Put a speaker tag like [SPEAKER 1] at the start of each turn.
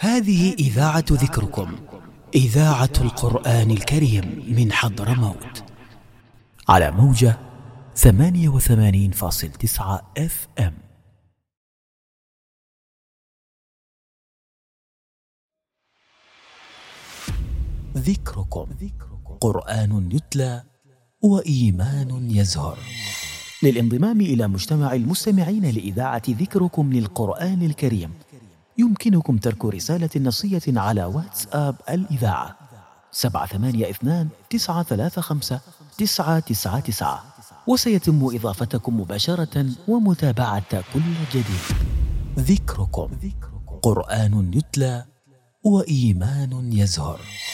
[SPEAKER 1] هذه إذاعة ذكركم، إذاعة القرآن الكريم من حضرموت، على موجة 88.9 FM. ذكركم، قرآن يتلى وإيمان يزهر. للانضمام إلى مجتمع المستمعين لإذاعة ذكركم للقرآن الكريم، يمكنكم ترك رسالة نصية على واتساب الإذاعة 782-935-999، وسيتم إضافتكم مباشرة ومتابعة كل جديد. ذكركم، قرآن يتلى وإيمان يزهر.